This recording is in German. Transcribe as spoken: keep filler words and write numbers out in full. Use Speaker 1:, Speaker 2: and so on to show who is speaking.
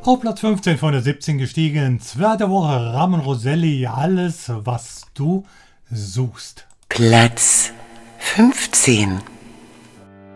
Speaker 1: Auf Platz fünfzehn von der siebzehn gestiegen. Zweite Woche Ramon Roselli, alles was du suchst.
Speaker 2: Platz fünfzehn.